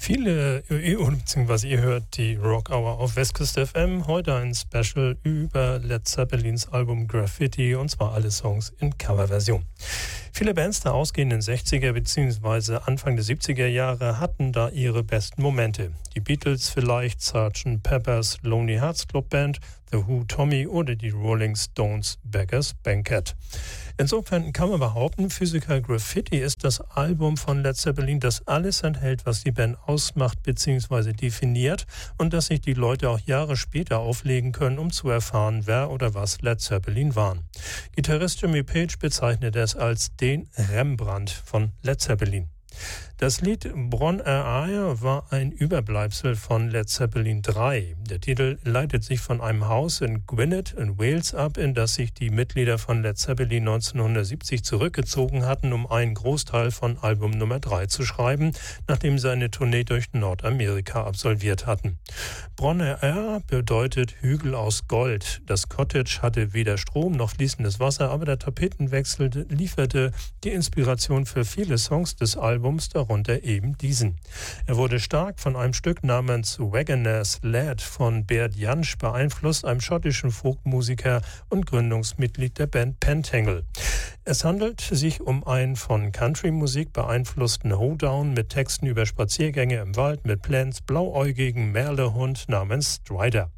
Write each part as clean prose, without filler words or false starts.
Beziehungsweise ihr hört die Rock Hour auf Westküste FM. Heute ein Special über Led Zeppelins Album Graffiti, und zwar alle Songs in Coverversion. Viele Bands der ausgehenden 60er bzw. Anfang der 70er Jahre hatten da ihre besten Momente. Die Beatles vielleicht, Sgt. Pepper's Lonely Hearts Club Band, The Who, Tommy oder die Rolling Stones Beggars Banquet. Insofern kann man behaupten, Physical Graffiti ist das Album von Led Zeppelin, das alles enthält, was die Band ausmacht bzw. definiert, und dass sich die Leute auch Jahre später auflegen können, um zu erfahren, wer oder was Led Zeppelin waren. Gitarrist Jimmy Page bezeichnet es als den Rembrandt von Led Zeppelin. Das Lied Bron Air war ein Überbleibsel von Led Zeppelin 3. Der Titel leitet sich von einem Haus in Gwynedd in Wales ab, in das sich die Mitglieder von Led Zeppelin 1970 zurückgezogen hatten, um einen Großteil von Album Nummer 3 zu schreiben, nachdem sie eine Tournee durch Nordamerika absolviert hatten. Bron Air bedeutet Hügel aus Gold. Das Cottage hatte weder Strom noch fließendes Wasser, aber der Tapetenwechsel lieferte die Inspiration für viele Songs des Albums, darunter eben diesen. Er wurde stark von einem Stück namens Wagoner's Lad von Bert Jansch beeinflusst, einem schottischen Folkmusiker und Gründungsmitglied der Band Pentangle. Es handelt sich um einen von Country-Musik beeinflussten Hoedown mit Texten über Spaziergänge im Wald mit Plants blauäugigen Merlehund namens Strider.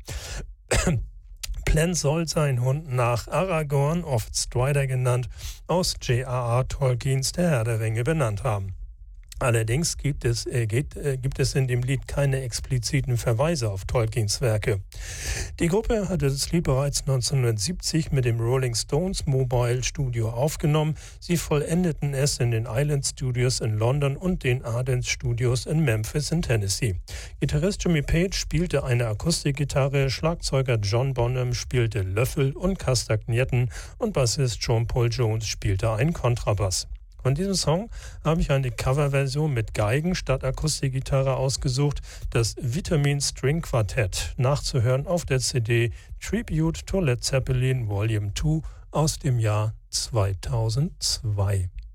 Plant soll sein Hund nach Aragorn, oft Strider genannt, aus J.R.R. Tolkiens Der Herr der Ringe benannt haben. Allerdings gibt es in dem Lied keine expliziten Verweise auf Tolkiens Werke. Die Gruppe hatte das Lied bereits 1970 mit dem Rolling Stones Mobile Studio aufgenommen. Sie vollendeten es in den Island Studios in London und den Ardent Studios in Memphis in Tennessee. Gitarrist Jimmy Page spielte eine Akustikgitarre, Schlagzeuger John Bonham spielte Löffel und Kastagnetten und Bassist John Paul Jones spielte einen Kontrabass. Von diesem Song habe ich eine Coverversion mit Geigen statt Akustikgitarre ausgesucht, das Vitamin String Quartett, nachzuhören auf der CD Tribute to Led Zeppelin Volume 2 aus dem Jahr 2002.